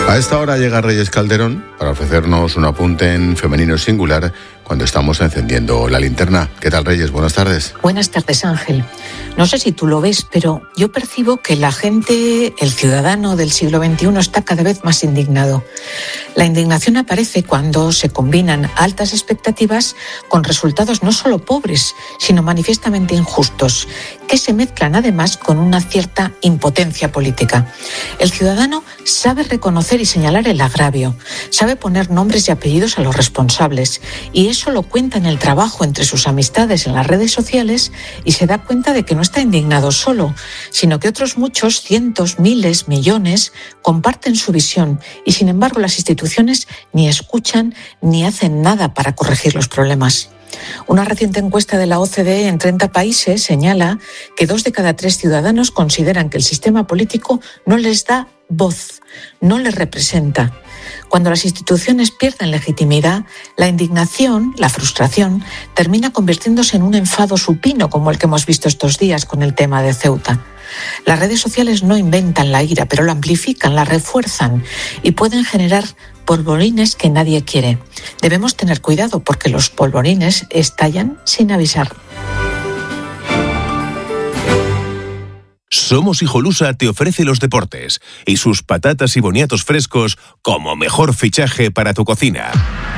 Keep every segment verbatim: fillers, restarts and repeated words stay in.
A esta hora llega Reyes Calderón para ofrecernos un apunte en femenino singular cuando estamos encendiendo la linterna. ¿Qué tal, Reyes? Buenas tardes. Buenas tardes, Ángel. No sé si tú lo ves, pero yo percibo que la gente, el ciudadano del siglo veintiuno, está cada vez más indignado. La indignación aparece cuando se combinan altas expectativas con resultados no solo pobres, sino manifiestamente injustos, que se mezclan además con una cierta impotencia política. El ciudadano sabe reconocer y señalar el agravio, sabe poner nombres y apellidos a los responsables, y eso lo cuenta en el trabajo, entre sus amistades, en las redes sociales, y se da cuenta de que no está indignado solo, sino que otros muchos, cientos, miles, millones, comparten su visión, y sin embargo las instituciones ni escuchan ni hacen nada para corregir los problemas. Una reciente encuesta de la O C D E en treinta países señala que dos de cada tres ciudadanos consideran que el sistema político no les da voz, no les representa. Cuando las instituciones pierden legitimidad, la indignación, la frustración, termina convirtiéndose en un enfado supino, como el que hemos visto estos días con el tema de Ceuta. Las redes sociales no inventan la ira, pero la amplifican, la refuerzan y pueden generar polvorines que nadie quiere. Debemos tener cuidado porque los polvorines estallan sin avisar. Somos Hijolusa te ofrece los deportes y sus patatas y boniatos frescos como mejor fichaje para tu cocina.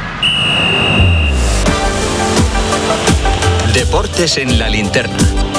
Deportes en la linterna.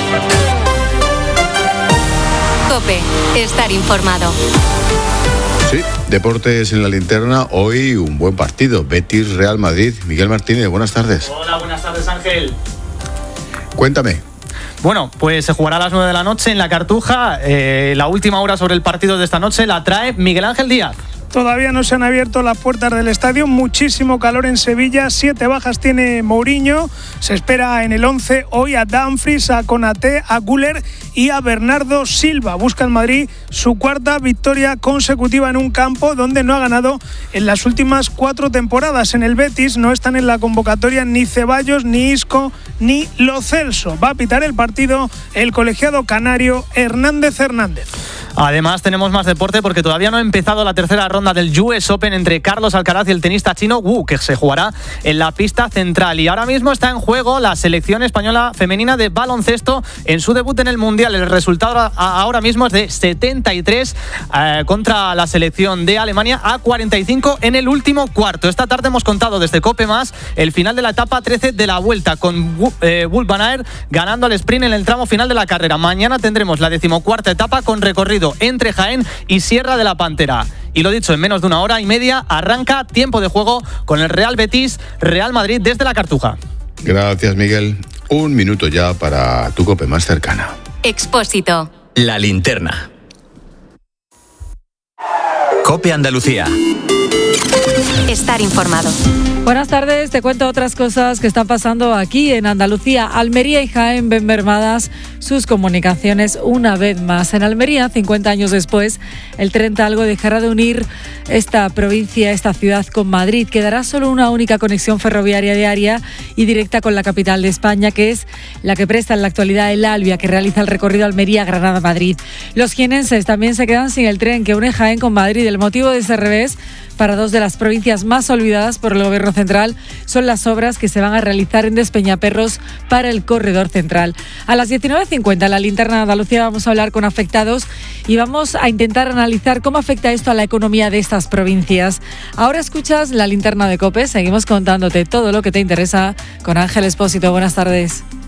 COPE, estar informado. Sí, deportes en la linterna. Hoy un buen partido, Betis-Real Madrid. Miguel Martínez, buenas tardes. Hola, buenas tardes, Ángel. Cuéntame. Bueno, pues se jugará a las nueve de la noche en la Cartuja. Eh, la última hora sobre el partido de esta noche la trae Miguel Ángel Díaz. Todavía no se han abierto las puertas del estadio, muchísimo calor en Sevilla, siete bajas tiene Mourinho, se espera en el once hoy a Dumfries, a Konaté, a Güler y a Bernardo Silva. Busca el Madrid su cuarta victoria consecutiva en un campo donde no ha ganado en las últimas cuatro temporadas. En el Betis no están en la convocatoria ni Ceballos, ni Isco, ni Lo Celso. Va a pitar el partido el colegiado canario Hernández Hernández. Además tenemos más deporte porque todavía no ha empezado la tercera ronda del U S Open entre Carlos Alcaraz y el tenista chino Wu, que se jugará en la pista central. Y ahora mismo está en juego la selección española femenina de baloncesto en su debut en el Mundial. El resultado ahora mismo es de setenta y tres eh, contra la selección de Alemania a cuarenta y cinco en el último cuarto. Esta tarde hemos contado desde COPE Más el final de la etapa trece de la Vuelta, con eh, Wout van Aert ganando al sprint en el tramo final de la carrera. Mañana tendremos la decimocuarta etapa con recorrido entre Jaén y Sierra de la Pantera. Y lo dicho, en menos de una hora y media arranca tiempo de juego con el Real Betis Real Madrid desde la Cartuja. Gracias, Miguel. Un minuto ya para tu COPE más cercana. Expósito. La linterna. COPE Andalucía. Estar informado. Buenas tardes, te cuento otras cosas que están pasando aquí en Andalucía. Almería y Jaén ven mermadas sus comunicaciones una vez más. En Almería, cincuenta años después, el tren Talgo dejará de unir esta provincia, esta ciudad con Madrid. Quedará solo una única conexión ferroviaria diaria y directa con la capital de España, que es la que presta en la actualidad el Alvia, que realiza el recorrido Almería-Granada-Madrid. Los jienenses también se quedan sin el tren que une Jaén con Madrid. El motivo de ese revés para dos de las provincias más olvidadas por el Gobierno central son las obras que se van a realizar en Despeñaperros para el corredor central. A las diecinueve cincuenta en la linterna de Andalucía vamos a hablar con afectados y vamos a intentar analizar cómo afecta esto a la economía de estas provincias. Ahora escuchas la linterna de COPE, seguimos contándote todo lo que te interesa con Ángel Expósito. Buenas tardes.